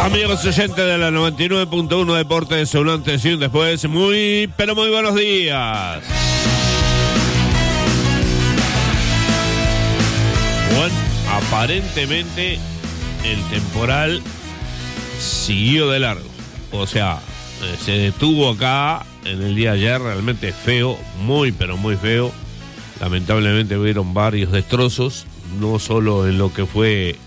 Amigos oyentes de la 99.1 Deportes, un antes y un después. Muy buenos días. Bueno, aparentemente el temporal siguió de largo. O sea, se detuvo acá en el día de ayer, realmente feo, muy feo. Lamentablemente hubieron varios destrozos, no solo en lo que fue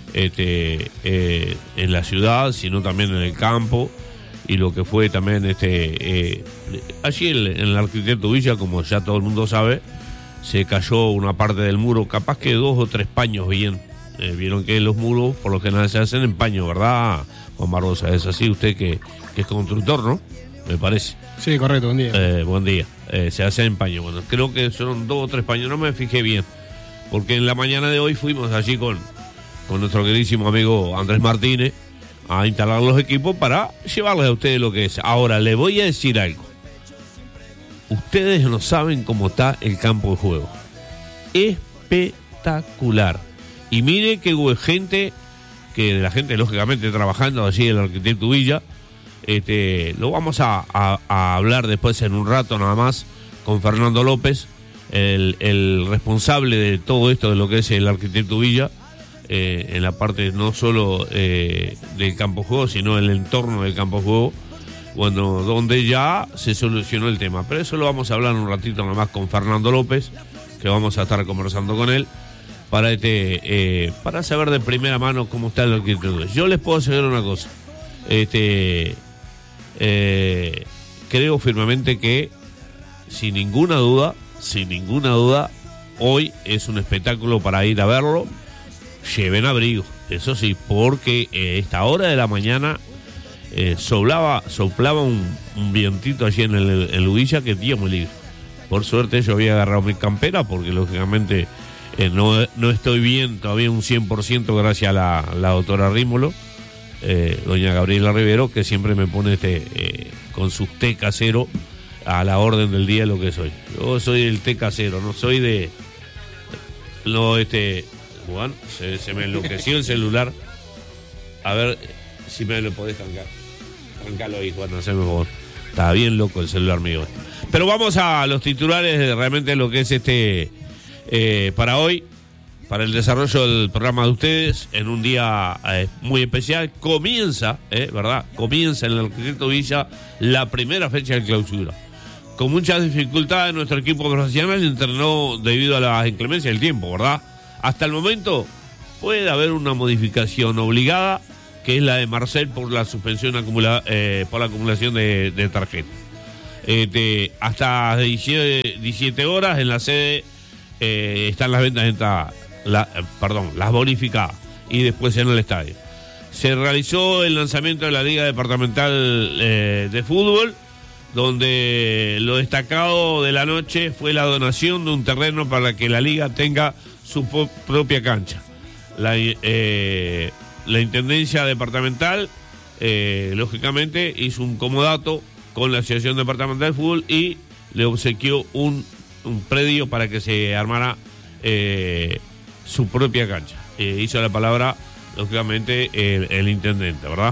en la ciudad, sino también en el campo, y lo que fue también allí en el Arquitecto Villa, como ya todo el mundo sabe, se cayó una parte del muro, capaz que 2 o 3 paños bien. Vieron que los muros por lo general se hacen en paño, ¿verdad, Juan Barbosa? Es así, usted que es constructor, ¿no? Me parece. Sí, correcto, buen día. Buen día. Se hace en paño. Bueno, creo que son 2 o 3 paños, no me fijé bien, porque en la mañana de hoy fuimos allí con nuestro queridísimo amigo Andrés Martínez a instalar los equipos para llevarles a ustedes lo que es. Ahora, le voy a decir algo. Ustedes no saben cómo está el campo de juego. Espectacular. Y mire que hubo gente, que la gente lógicamente trabajando allí en el Arquitecto Villa, lo vamos a hablar después en un rato nada más con Fernando López, el responsable de todo esto de lo que es el Arquitecto Villa, en la parte no solo del campo de juego, sino el entorno del campo de juego, bueno, donde ya se solucionó el tema. Pero eso lo vamos a hablar un ratito nada más con Fernando López, que vamos a estar conversando con él para saber de primera mano cómo está el Arquitecto. Yo les puedo asegurar una cosa, creo firmemente que sin ninguna duda, hoy es un espectáculo para ir a verlo. Lleven abrigo, eso sí, porque esta hora de la mañana soplaba un vientito allí en el Uvilla que día muy libre. Por suerte yo había agarrado mi campera, porque lógicamente no estoy bien todavía un 100% gracias a la doctora Rímolo, doña Gabriela Rivero, que siempre me pone con sus té casero a la orden del día, lo que soy. Yo soy el té casero, no soy de... No, Juan, se me enloqueció el celular. A ver si me lo podés trancar. Trancalo ahí, Juan, haceme favor. Está bien loco el celular mío. Pero vamos a los titulares de realmente lo que es para hoy, para el desarrollo del programa de ustedes, en un día muy especial. Comienza, ¿verdad? Comienza en el Arquitecto Villa la primera fecha de clausura. Con muchas dificultades nuestro equipo profesional entrenó debido a las inclemencias del tiempo, ¿verdad? Hasta el momento puede haber una modificación obligada, que es la de Marcel por la suspensión acumulada, por la acumulación de tarjetas. Hasta 17 horas en la sede están las ventas las bonificadas, y después en el estadio. Se realizó el lanzamiento de la Liga Departamental de Fútbol, donde lo destacado de la noche fue la donación de un terreno para que la liga tenga su propia cancha. La Intendencia Departamental, lógicamente, hizo un comodato con la Asociación Departamental de Fútbol y le obsequió un predio para que se armara su propia cancha. Hizo la palabra, lógicamente, el intendente, ¿verdad?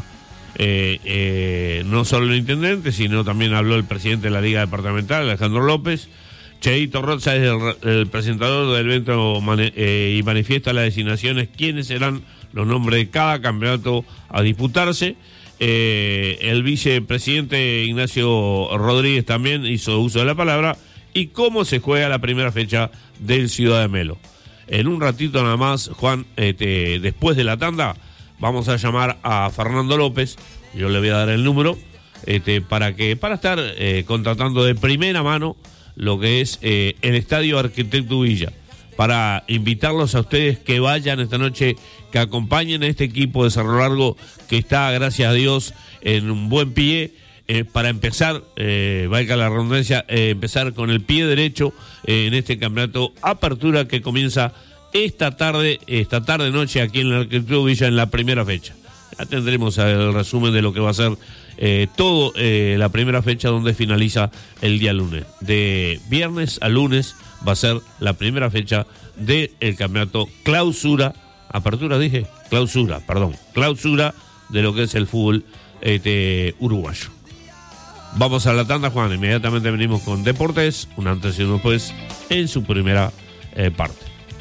No solo el intendente, sino también habló el presidente de la Liga Departamental, Alejandro López. Cheito Roza es el presentador del evento y manifiesta las designaciones, quiénes serán los nombres de cada campeonato a disputarse. El vicepresidente Ignacio Rodríguez también hizo uso de la palabra, y cómo se juega la primera fecha del Ciudad de Melo. En un ratito nada más, Juan, después de la tanda, vamos a llamar a Fernando López. Yo le voy a dar el número para estar contratando de primera mano lo que es el Estadio Arquitecto Villa, para invitarlos a ustedes que vayan esta noche, que acompañen a este equipo de Cerro Largo, que está, gracias a Dios, en un buen pie, para empezar, valga la redundancia, empezar con el pie derecho en este campeonato Apertura, que comienza esta tarde noche aquí en el Arquitecto Villa en la primera fecha. Ya tendremos el resumen de lo que va a ser todo la primera fecha, donde finaliza el día lunes. De viernes a lunes va a ser la primera fecha del campeonato clausura, apertura dije, clausura de lo que es el fútbol uruguayo. Vamos a la tanda, Juan. Inmediatamente venimos con Deportes, un antes y un después en su primera parte.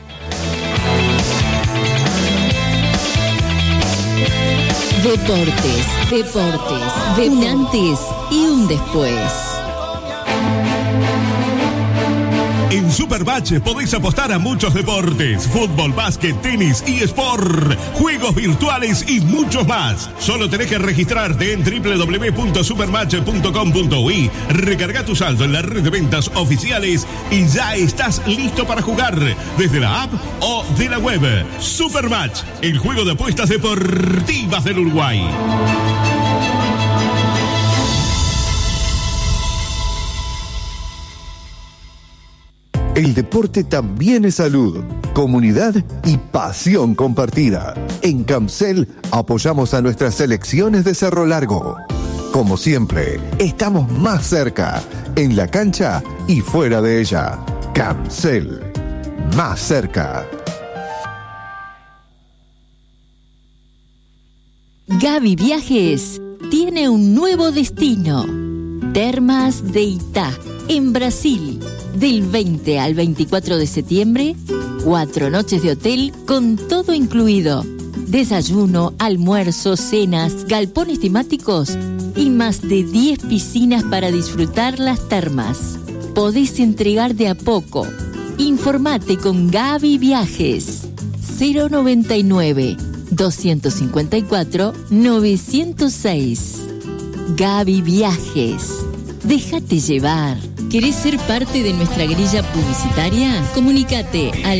Deportes, un antes y un después. En Supermatch podéis apostar a muchos deportes: fútbol, básquet, tenis, eSport, juegos virtuales y muchos más. Solo tenés que registrarte en www.supermatch.com.uy, recarga tu saldo en la red de ventas oficiales y ya estás listo para jugar desde la app o de la web. Supermatch, el juego de apuestas deportivas del Uruguay. El deporte también es salud, comunidad y pasión compartida. En Camcel apoyamos a nuestras selecciones de Cerro Largo. Como siempre, estamos más cerca, en la cancha y fuera de ella. Camcel, más cerca. Gaby Viajes tiene un nuevo destino. Termas de Itá, en Brasil. Del 20 al 24 de septiembre, 4 noches de hotel con todo incluido. Desayuno, almuerzo, cenas, galpones temáticos y más de 10 piscinas para disfrutar las termas. Podés entregar de a poco. Informate con Gaby Viajes. 099 254 906. Gaby Viajes. Déjate llevar. ¿Querés ser parte de nuestra grilla publicitaria? Comunícate al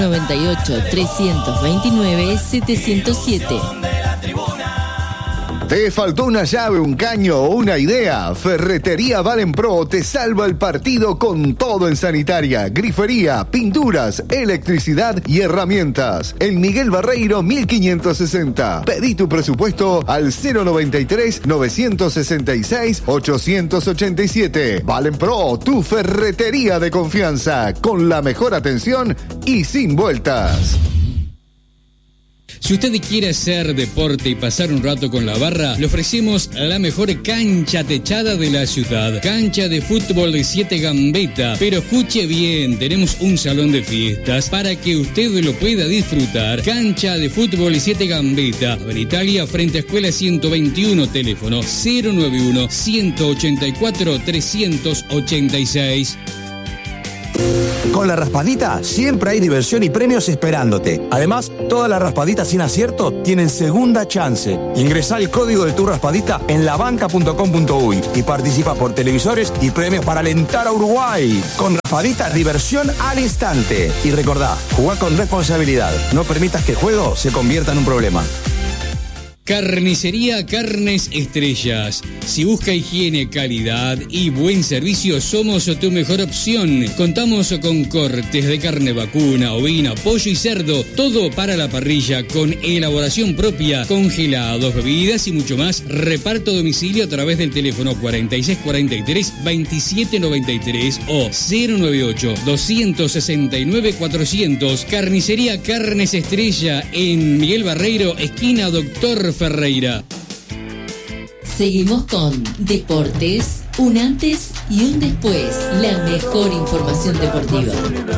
098-329-707. ¿Te faltó una llave, un caño o una idea? Ferretería Valenpro te salva el partido con todo en sanitaria, grifería, pinturas, electricidad y herramientas. En Miguel Barreiro 1560. Pedí tu presupuesto al 093-966-887. Valenpro, tu ferretería de confianza, con la mejor atención y sin vueltas. Si usted quiere hacer deporte y pasar un rato con la barra, le ofrecemos la mejor cancha techada de la ciudad. Cancha de fútbol de 7 Gambetta. Pero escuche bien, tenemos un salón de fiestas para que usted lo pueda disfrutar. Cancha de fútbol de 7 Gambetta. En Italia, frente a Escuela 121, teléfono 091-184-386. Con la raspadita siempre hay diversión y premios esperándote. Además, todas las raspaditas sin acierto tienen segunda chance. Ingresá el código de tu raspadita en labanca.com.uy y participa por televisores y premios para alentar a Uruguay. Con raspadita, diversión al instante. Y recordá, jugá con responsabilidad. No permitas que el juego se convierta en un problema. Carnicería Carnes Estrellas. Si busca higiene, calidad y buen servicio, somos tu mejor opción. Contamos con cortes de carne vacuna, ovina, pollo y cerdo. Todo para la parrilla con elaboración propia, congelados, bebidas y mucho más. Reparto a domicilio a través del teléfono 4643-2793 o 098-269-400. Carnicería Carnes Estrella en Miguel Barreiro, esquina Doctor Ferreira. Seguimos con Deportes, un antes y un después. La mejor información deportiva.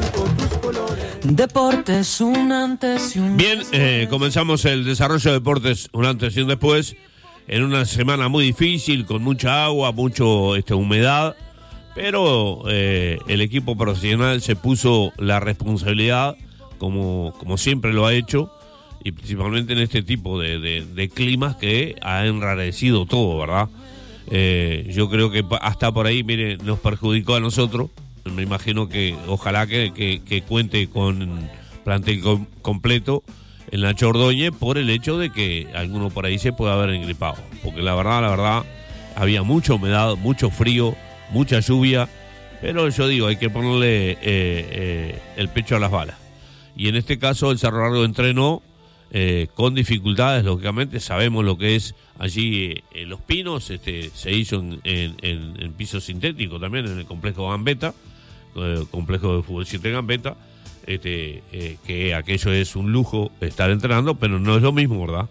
Deportes, un antes y un Bien, comenzamos el desarrollo de Deportes, un antes y un después, en una semana muy difícil, con mucha agua, mucho humedad, pero el equipo profesional se puso la responsabilidad, como siempre lo ha hecho, y principalmente en este tipo de climas que ha enrarecido todo, ¿verdad? Yo creo que hasta por ahí, mire, nos perjudicó a nosotros. Me imagino que ojalá que cuente con plantel completo en Nacho Ordóñez, por el hecho de que alguno por ahí se puede haber engripado, porque la verdad había mucha humedad, mucho frío, mucha lluvia, pero yo digo, hay que ponerle el pecho a las balas, y en este caso el Cerro Largo entrenó con dificultades, lógicamente. Sabemos lo que es allí Los Pinos. Se hizo en piso sintético también, en el complejo Gambetta, complejo de fútbol 7 Gambetta, que aquello es un lujo estar entrenando, pero no es lo mismo, ¿verdad?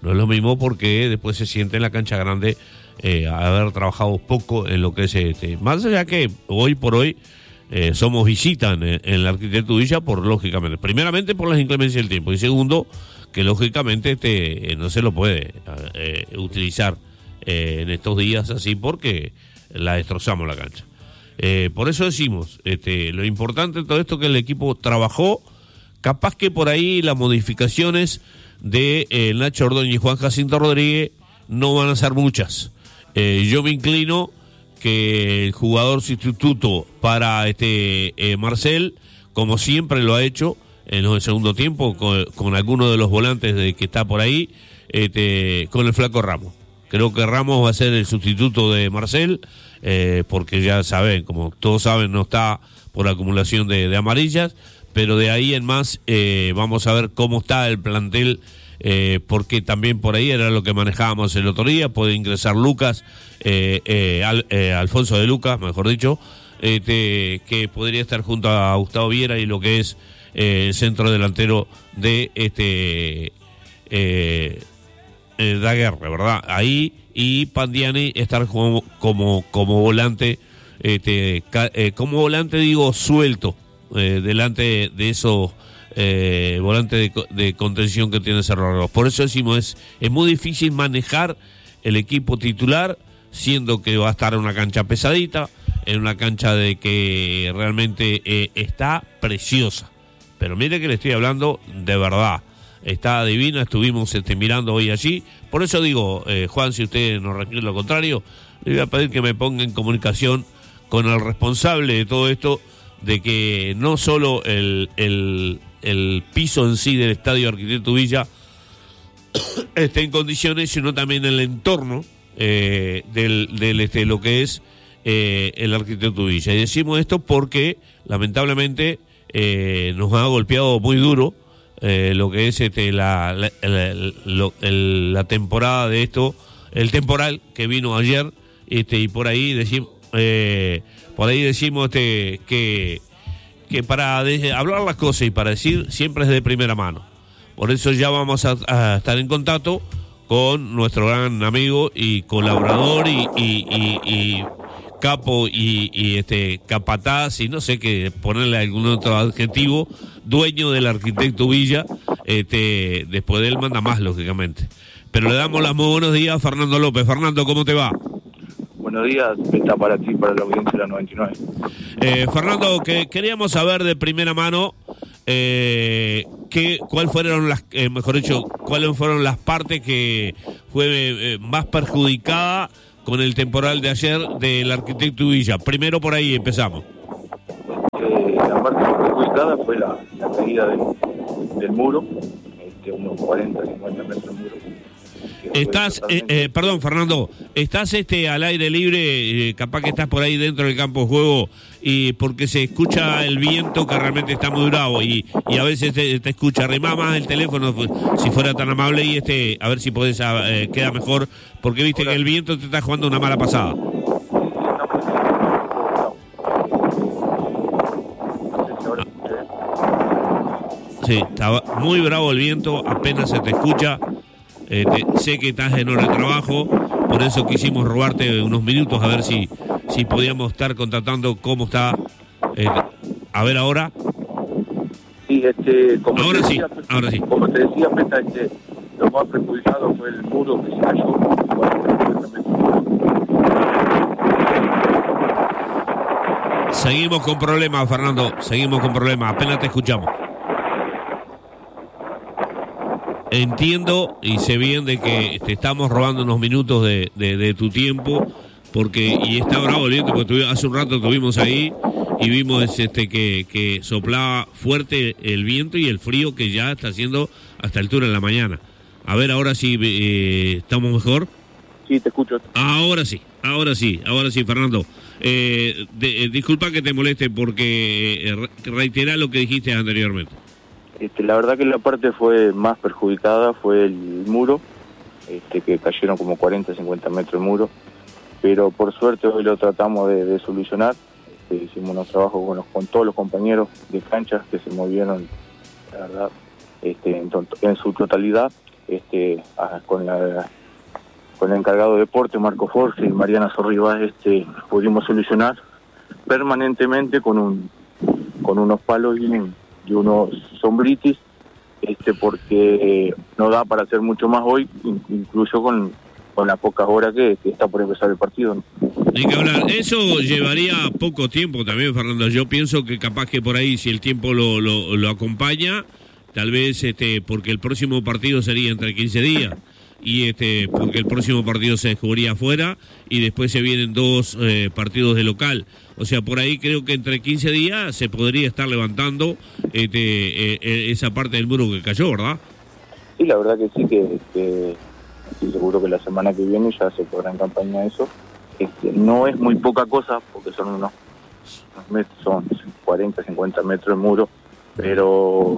No es lo mismo porque después se siente en la cancha grande haber trabajado poco en lo que es más allá que hoy por hoy somos visita en el Arquitecto Villa lógicamente, primeramente por las inclemencias del tiempo y segundo que lógicamente no se lo puede utilizar en estos días así porque la destrozamos la cancha. Por eso decimos, lo importante de todo esto que el equipo trabajó, capaz que por ahí las modificaciones de Nacho Ordóñez y Juan Jacinto Rodríguez no van a ser muchas. Yo me inclino que el jugador sustituto para Marcel, como siempre lo ha hecho en el segundo tiempo, con alguno de los volantes que está por ahí, con el flaco Ramos. Creo que Ramos va a ser el sustituto de Marcel, porque ya saben, como todos saben, no está por acumulación de amarillas, pero de ahí en más vamos a ver cómo está el plantel, porque también por ahí era lo que manejábamos el otro día, puede ingresar Lucas, Alfonso de Lucas, mejor dicho, que podría estar junto a Gustavo Viera y lo que es el centro delantero de Daguerre, ¿verdad? Ahí, y Pandiani estar como volante, como volante digo suelto, delante de esos volantes de contención que tiene Cerro Largo. Por eso decimos, es muy difícil manejar el equipo titular, siendo que va a estar en una cancha pesadita, en una cancha de que realmente está preciosa. Pero mire que le estoy hablando de verdad. Está divina, estuvimos mirando hoy allí. Por eso digo, Juan, si usted nos requiere lo contrario, le voy a pedir que me ponga en comunicación con el responsable de todo esto, de que no solo el piso en sí del Estadio Arquitecto Villa esté en condiciones, sino también el entorno lo que es el Arquitecto Villa. Y decimos esto porque lamentablemente nos ha golpeado muy duro lo que es la temporada de esto, el temporal que vino ayer, y por ahí decimos que para hablar las cosas y para decir siempre es de primera mano. Por eso ya vamos a estar en contacto con nuestro gran amigo y colaborador y capo y capataz, y no sé qué ponerle algún otro adjetivo, dueño del Arquitecto Villa, después de él manda más, lógicamente. Pero le damos los muy buenos días a Fernando López. Fernando, ¿cómo te va? Buenos días, está para ti, para la audiencia de la 99. Fernando, que queríamos saber de primera mano cuáles fueron las partes que fue más perjudicada con el temporal de ayer del Arquitecto Villa. Primero por ahí empezamos. La parte más perjudicada fue la caída del muro, unos 40, 50 metros de muro. Estás, perdón, Fernando, estás al aire libre, capaz que estás por ahí dentro del campo de juego, y porque se escucha el viento que realmente está muy bravo, y a veces te escucha. Arrimá más el teléfono, si fuera tan amable, y a ver si podés, queda mejor, porque viste que el viento te está jugando una mala pasada. Sí, estaba muy bravo el viento, apenas se te escucha. Sé que estás en hora de trabajo, por eso quisimos robarte unos minutos a ver si podíamos estar contactando cómo está. A ver ahora. Sí, ahora sí. Como te decía, Peta, lo más perjudicado fue el muro que se cayó. Seguimos con problemas, Fernando, apenas te escuchamos. Entiendo y sé bien de que te estamos robando unos minutos de tu tiempo, y está bravo el viento, porque hace un rato estuvimos ahí y vimos que soplaba fuerte el viento y el frío que ya está haciendo hasta altura en la mañana. A ver, ahora sí, ¿estamos mejor? Sí, te escucho. Ahora sí, Fernando. Disculpa que te moleste, porque reiterá lo que dijiste anteriormente. La verdad que la parte fue más perjudicada fue el muro, que cayeron como 40, 50 metros de muro, pero por suerte hoy lo tratamos de solucionar. Hicimos unos trabajos con todos los compañeros de canchas que se movieron, la verdad, en su totalidad, con el encargado de deporte, Marco Force y Mariana Sorribas, pudimos solucionar permanentemente con unos palos y unos sombritis, porque no da para hacer mucho más hoy, incluso con las pocas horas que está por empezar el partido, ¿no? Hay que hablar, eso llevaría poco tiempo también, Fernando. Yo pienso que capaz que por ahí, si el tiempo lo acompaña, tal vez porque el próximo partido sería entre 15 días, y porque el próximo partido se jugaría afuera, y después se vienen 2 partidos de local. O sea, por ahí creo que entre 15 días se podría estar levantando esa parte del muro que cayó, ¿verdad? Sí, la verdad que sí, que estoy seguro que la semana que viene ya se podrá en campaña eso. No es muy poca cosa, porque son unos metros, son 40, 50 metros de muro, pero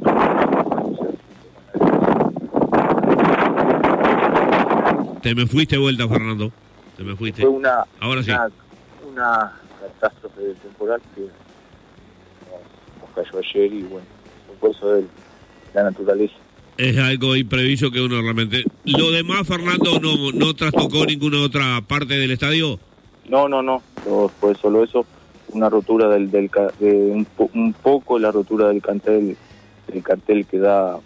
te me fuiste de vuelta, Fernando. Te me fuiste. Fue una catástrofe temporal que nos cayó ayer, y bueno, por eso de la naturaleza. Es algo imprevisto que uno realmente... ¿Lo demás, Fernando, no trastocó ninguna otra parte del estadio? No, fue solo eso, una rotura un poco la rotura del cartel que da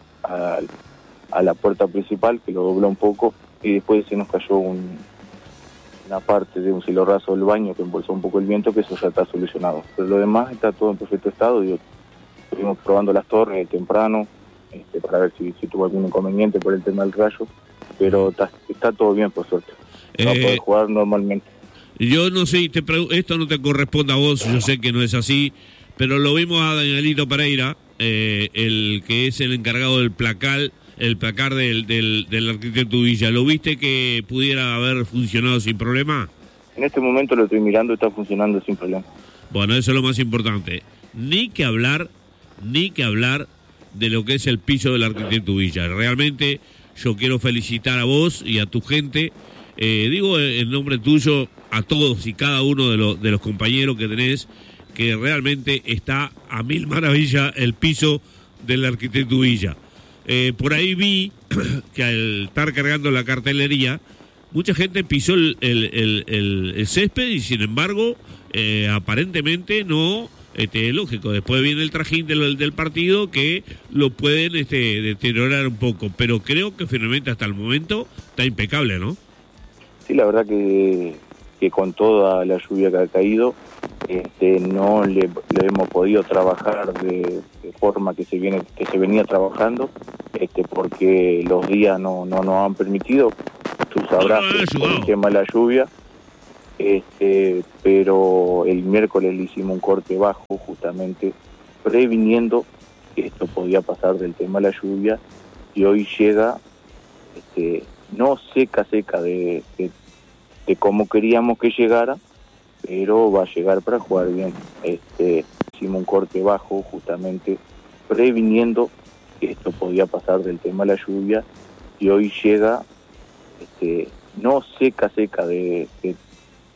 a la puerta principal, que lo dobló un poco, y después se nos cayó una parte de un cielo raso del baño que embolsó un poco el viento, que eso ya está solucionado. Pero lo demás está todo en perfecto estado. Estuvimos probando las torres temprano, para ver si tuvo algún inconveniente por el tema del rayo, pero está todo bien, por suerte. Va a poder jugar normalmente. Yo no sé, esto no te corresponde a vos, yo sé que no es así, pero lo vimos a Danielito Pereira, el que es el encargado del placar del arquitecto Villa. ¿Lo viste que pudiera haber funcionado sin problema? En este momento lo estoy mirando, está funcionando sin problema. Bueno, eso es lo más importante. Ni que hablar de lo que es el piso del arquitecto Villa. Realmente yo quiero felicitar a vos y a tu gente, digo en nombre tuyo, a todos y cada uno de los compañeros que tenés, que realmente está a mil maravillas el piso del arquitecto Villa. Por ahí vi que al estar cargando la cartelería, mucha gente pisó el césped, y sin embargo, aparentemente no... lógico, después viene el trajín del partido que lo pueden deteriorar un poco, pero creo que finalmente hasta el momento está impecable, ¿no? Sí, la verdad que con toda la lluvia que ha caído, no le hemos podido trabajar de forma que se venía trabajando, porque los días no nos han permitido. Tú sabrás por el tema de la lluvia. Pero el miércoles le hicimos un corte bajo, justamente previniendo que esto podía pasar del tema de la lluvia, y hoy llega no seca de como queríamos que llegara, pero va a llegar para jugar bien. Hicimos un corte bajo, justamente previniendo que esto podía pasar del tema de la lluvia, y hoy llega no seca de